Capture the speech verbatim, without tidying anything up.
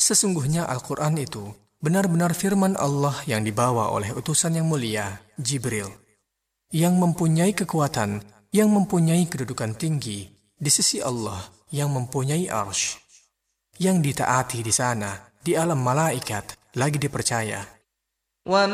Sesungguhnya Al-Quran itu benar-benar firman Allah yang dibawa oleh utusan yang mulia, Jibril, yang mempunyai kekuatan, yang mempunyai kedudukan tinggi di sisi Allah, yang mempunyai arsy, yang ditaati di sana, di alam malaikat, lagi dipercaya.